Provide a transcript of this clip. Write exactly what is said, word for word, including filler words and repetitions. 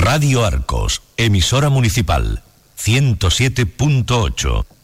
Radio Arcos, emisora municipal, ciento siete punto ocho.